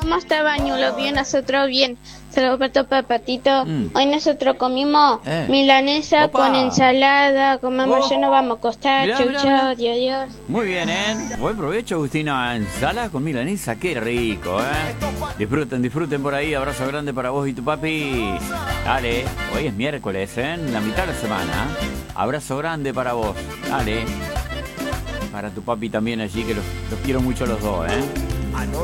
¿Cómo está Bañulo? Bien, nosotros bien. Saludos para tu papatito. Hoy nosotros comimos milanesa Opa. con ensalada. Comemos, ya nos vamos a acostar. Mirá, Chau, mirá, chau, mirá. adiós, adiós. Muy bien, Buen provecho, Agustina. Ensalada con milanesa, qué rico, Disfruten por ahí. Abrazo grande para vos y tu papi. Dale, hoy es miércoles, la mitad de la semana. Abrazo grande para vos. Dale. Para tu papi también allí, que los quiero mucho los dos,